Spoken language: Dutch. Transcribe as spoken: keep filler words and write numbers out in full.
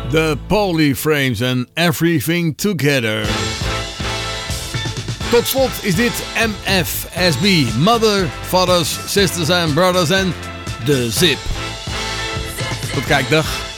The Polyframes and Everything Together. Tot slot is dit M F S B, Mother, Fathers, Sisters and Brothers en The Zip. Tot kijk, dag.